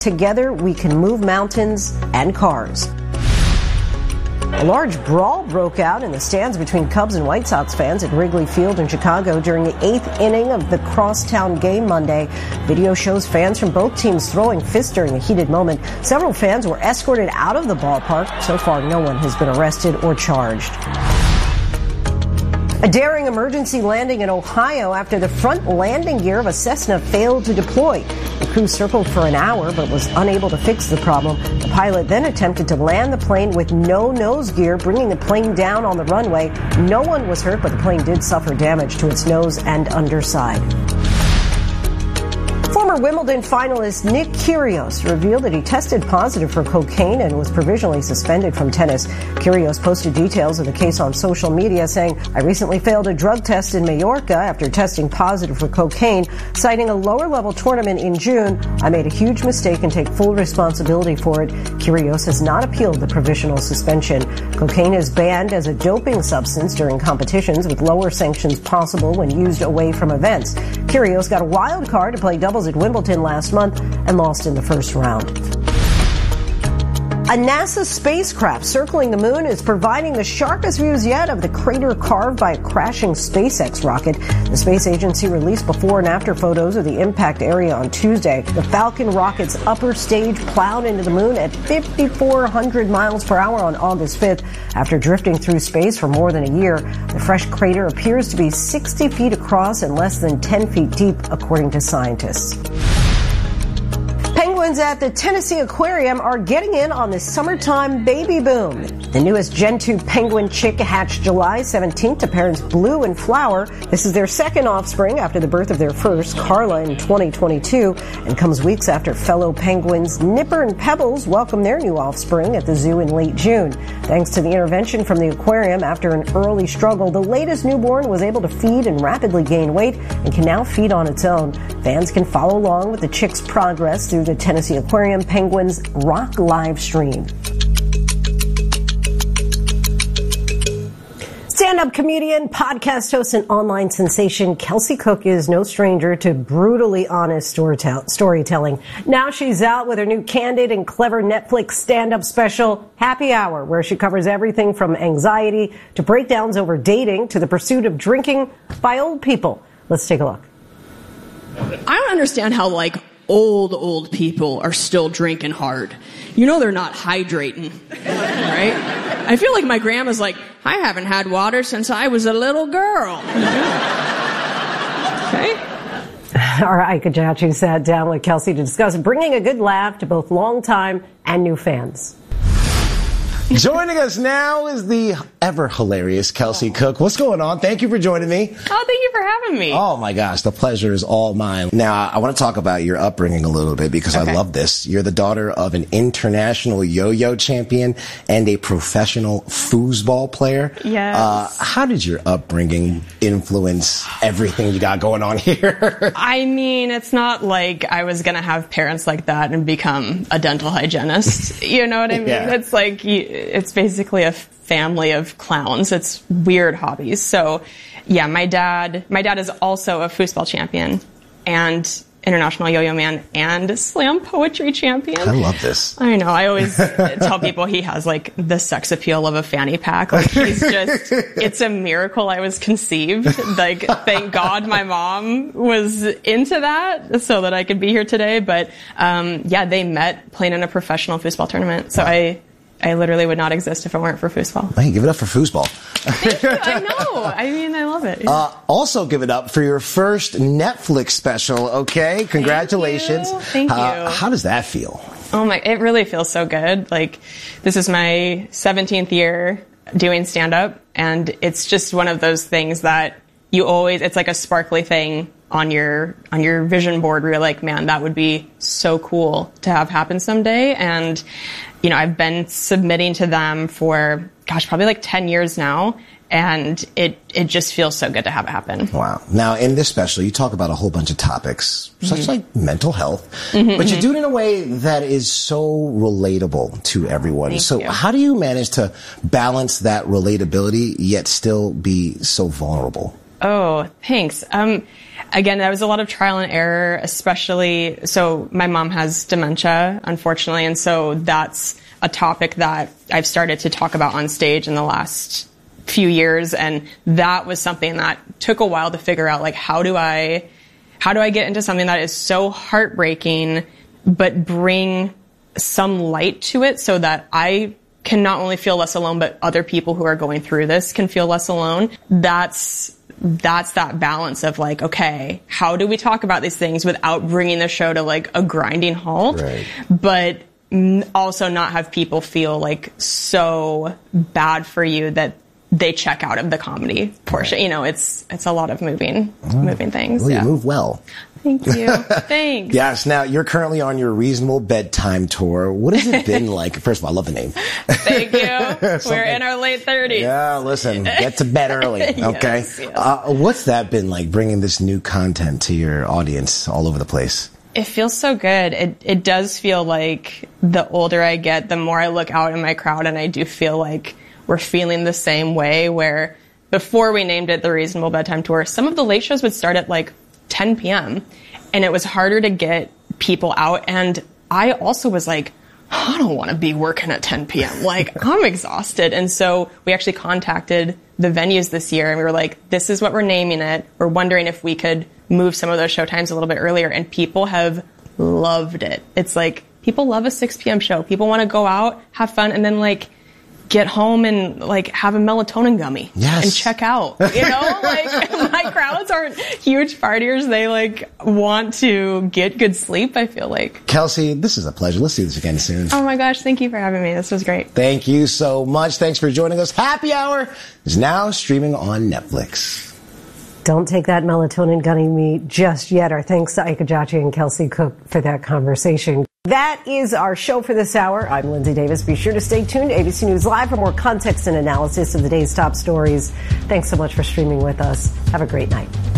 Together, we can move mountains and cars. A large brawl broke out in the stands between Cubs and White Sox fans at Wrigley Field in Chicago during the 8th inning of the crosstown game Monday. Video shows fans from both teams throwing fists during the heated moment. Several fans were escorted out of the ballpark. So far, no one has been arrested or charged. A daring emergency landing in Ohio after the front landing gear of a Cessna failed to deploy. The crew circled for an hour but was unable to fix the problem. The pilot then attempted to land the plane with no nose gear, bringing the plane down on the runway. No one was hurt, but the plane did suffer damage to its nose and underside. Former Wimbledon finalist Nick Kyrgios revealed that he tested positive for cocaine and was provisionally suspended from tennis. Kyrgios posted details of the case on social media, saying, "I recently failed a drug test in Mallorca after testing positive for cocaine, citing a lower-level tournament in June. I made a huge mistake and take full responsibility for it." Kyrgios has not appealed the provisional suspension. Cocaine is banned as a doping substance during competitions, with lower sanctions possible when used away from events. Kyrgios got a wild card to play doubles at Wimbledon last month and lost in the first round. A NASA spacecraft circling the moon is providing the sharpest views yet of the crater carved by a crashing SpaceX rocket. The space agency released before and after photos of the impact area on Tuesday. The Falcon rocket's upper stage plowed into the moon at 5,400 miles per hour on August 5th. After drifting through space for more than a year, the fresh crater appears to be 60 feet across and less than 10 feet deep, according to scientists. Penguins at the Tennessee Aquarium are getting in on the summertime baby boom. The newest Gen 2 penguin chick hatched July 17th to parents Blue and Flower. This is their second offspring after the birth of their first, Carla, in 2022, and comes weeks after fellow penguins Nipper and Pebbles welcomed their new offspring at the zoo in late June. Thanks to the intervention from the aquarium after an early struggle, the latest newborn was able to feed and rapidly gain weight and can now feed on its own. Fans can follow along with the chick's progress through the Tennessee Aquarium Penguins Rock live stream. Stand-up comedian, podcast host, and online sensation Kelsey Cook is no stranger to brutally honest storytelling. Now she's out with her new candid and clever Netflix stand-up special, Happy Hour, where she covers everything from anxiety to breakdowns over dating to the pursuit of drinking by old people. Let's take a look. I don't understand how, old people are still drinking hard. You know they're not hydrating, right? I feel like my grandma's like, I haven't had water since I was a little girl. Okay? All right, Kajachi sat down with Kelsey to discuss bringing a good laugh to both longtime and new fans. Joining us now is the ever hilarious Kelsey Cook. What's going on? Thank you for joining me. Oh, thank you for having me. Oh my gosh, the pleasure is all mine. Now, I want to talk about your upbringing a little bit because I love this. You're the daughter of an international yo-yo champion and a professional foosball player. Yes. How did your upbringing influence everything you got going on here? I mean, it's not like I was going to have parents like that and become a dental hygienist. You know what I mean? Yeah. It's like, it's basically a family of clowns. It's weird hobbies. So, yeah, my dad is also a foosball champion and international yo-yo man and slam poetry champion. I love this. I know. I always tell people he has the sex appeal of a fanny pack. It's a miracle I was conceived. Thank God my mom was into that so that I could be here today. But, they met playing in a professional foosball tournament. So I literally would not exist if it weren't for foosball. Hey, give it up for foosball. Thank you. I know. I mean, I love it. Also give it up for your first Netflix special, okay? Congratulations. Thank you. How does that feel? Oh my, it really feels so good. This is my 17th year doing stand-up, and it's just one of those things that it's like a sparkly thing on your vision board where you're like, man, that would be so cool to have happen someday. And I've been submitting to them for, probably 10 years now. And it just feels so good to have it happen. Wow. Now, in this special, you talk about a whole bunch of topics, such like mental health, but you do it in a way that is so relatable to everyone. Thank you. How do you manage to balance that relatability, yet still be so vulnerable? Oh, thanks. Again, that was a lot of trial and error, especially, so my mom has dementia, unfortunately, and so that's a topic that I've started to talk about on stage in the last few years, and that was something that took a while to figure out, like, how do I get into something that is so heartbreaking, but bring some light to it so that I can not only feel less alone, but other people who are going through this can feel less alone. That's that balance of like, okay, how do we talk about these things without bringing the show to like a grinding halt, right, but also not have people feel like so bad for you that they check out of the comedy portion. You know, it's a lot of moving things. Well, you move well. Thank you. Thanks. Yes. Now, you're currently on your Reasonable Bedtime tour. What has it been like? First of all, I love the name. Thank you. We're in our late 30s. Yeah, listen, get to bed early, okay? Yes. What's that been like, bringing this new content to your audience all over the place? It feels so good. It does feel like the older I get, the more I look out in my crowd, and I do feel like we're feeling the same way, where before we named it the Reasonable Bedtime Tour, some of the late shows would start at like 10 p.m. and it was harder to get people out. And I also was like, I don't want to be working at 10 p.m. Like, I'm exhausted. And so we actually contacted the venues this year and we were like, this is what we're naming it. We're wondering if we could move some of those show times a little bit earlier. And people have loved it. It's like, people love a 6 p.m. show. People want to go out, have fun, and then like get home and like have a melatonin gummy and check out, you know, like my crowds aren't huge partiers. They like want to get good sleep, I feel like. Kelsey, this is a pleasure. Let's do this again soon. Oh my gosh. Thank you for having me. This was great. Thank you so much. Thanks for joining us. Happy Hour is now streaming on Netflix. Don't take that melatonin gummy just yet. Our thanks to Ike Ejiochi and Kelsey Cook for that conversation. That is our show for this hour. I'm Lindsay Davis. Be sure to stay tuned to ABC News Live for more context and analysis of the day's top stories. Thanks so much for streaming with us. Have a great night.